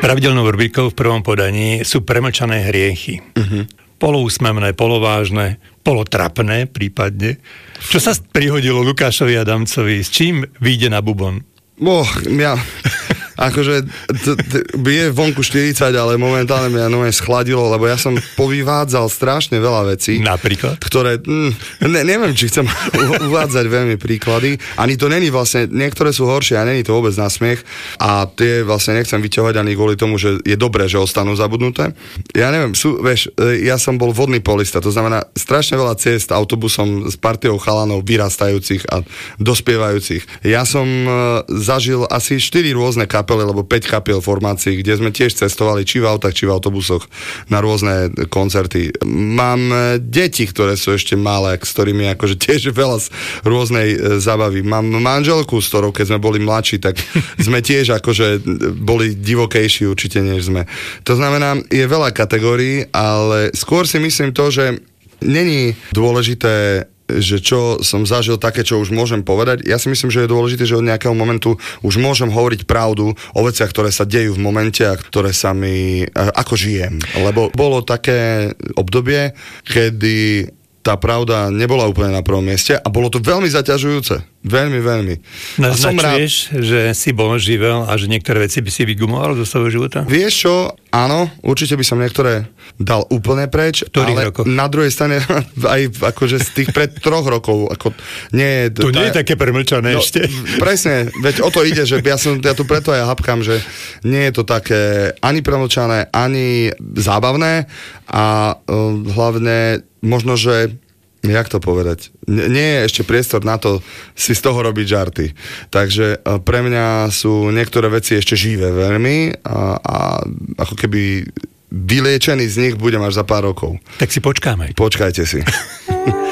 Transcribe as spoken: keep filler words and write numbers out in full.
Pravidelnou rubrikou v prvom podaní sú premlčané hriechy. Uh-huh. Poloúsmevné, polovážne, polotrapné prípadne. Čo sa prihodilo Lukášovi Adamcovi? S čím vyjde na bubon? Oh, ja... Akože t- t- je vonku štyridsať, ale momentálne mňa no schladilo, lebo ja som povyvádzal strašne veľa vecí. Napríklad? Ktoré, mm, ne, neviem, či chcem uvádzať veľmi príklady. Ani to není vlastne, niektoré sú horšie a není to vôbec na smiech. A tie vlastne nechcem vyťahovať ani kvôli tomu, že je dobré, že ostanú zabudnuté. Ja neviem, sú, vieš, ja som bol vodný polista, to znamená strašne veľa ciest autobusom s partiou chalanov vyrastajúcich a dospievajúcich. Ja som uh, zažil asi štyri rôzne kapely, lebo päť kapiel formácií, kde sme tiež cestovali či v autách, či v autobusoch na rôzne koncerty. Mám deti, ktoré sú ešte malé, s ktorými akože tiež veľa z rôznej e, zábavy. Mám manželku, s ktorou keď sme boli mladší, tak sme tiež akože boli divokejší určite, než sme. To znamená, je veľa kategórií, ale skôr si myslím to, že není dôležité, že čo som zažil také, čo už môžem povedať. Ja si myslím, že je dôležité, že od nejakého momentu už môžem hovoriť pravdu o veciach, ktoré sa dejú v momente a ktoré sa mi... ako žijem. Lebo bolo také obdobie, kedy tá pravda nebola úplne na prvom mieste a bolo to veľmi zaťažujúce. Veľmi, veľmi. Naznačuješ, rád... že si bol živel a že niektoré veci by si vygumoval zo svojho života? Vieš čo? Áno, určite by som niektoré dal úplne preč. Ktorých ale rokov? Na druhej strane aj akože z tých pred troch rokov. Ako, nie, to tá... nie je také premlčané no, ešte. Presne, veď o to ide, že ja, som, ja tu preto aj hapkám, že nie je to také ani premlčané, ani zábavné a uh, hlavne možno, že jak to povedať? N- nie je ešte priestor na to si z toho robiť žarty. Takže pre mňa sú niektoré veci ešte živé veľmi a, a ako keby vyliečený z nich budem až za pár rokov. Tak si počkáme. Počkajte si.